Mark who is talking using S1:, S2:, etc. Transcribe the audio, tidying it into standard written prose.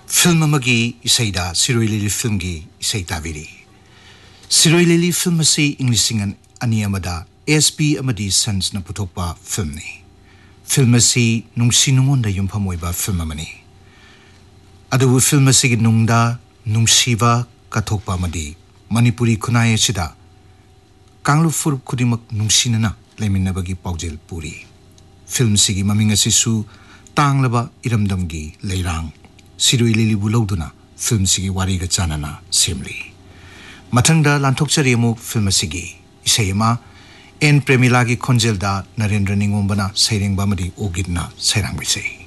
S1: film अमगी इसैदा Sirohi lily film की इसै ताबिरी Sirohi lily film से इंग्लिशिंग अनि अमदा एसपी अमदी सन्स न पुथोकपा फिल्म ने फिल्म से नुंगसी नुंगोन दा युमफम ओइबा फिल्म अमनी अदुबु फिल्म से नुंगदा नुंगसीबा कथोकपा अमदी Manipuri खुनाय असिदा कांगलु फुरुप खुदिमक नुंगसीनना लेमिन्नबगी पाउजेल Puri film सिगी ममिंग असिसु तांगलबा इरमदमगी लेरांग Sirohi lily बुलौदुना film सिगी वारीगा Chanana सेमली मथंगदा लांथोकचरी अमु फिल्म सिगी इसैमा एन प्रेमिलागी खोंजेलदा नरेंद्र निंगोंबना सैरेंगबा मदी ओगिदना सैरांगबिसै